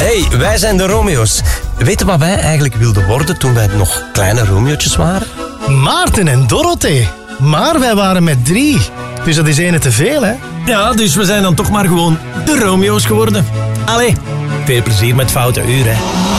Hey, wij zijn de Romeo's. Weet je wat wij eigenlijk wilden worden toen wij nog kleine Romeo'tjes waren? Maarten en Dorothee. Maar wij waren met 3. Dus dat is 1 te veel, hè? Ja, dus we zijn dan toch maar gewoon de Romeo's geworden. Allee, veel plezier met Foute Uur, hè.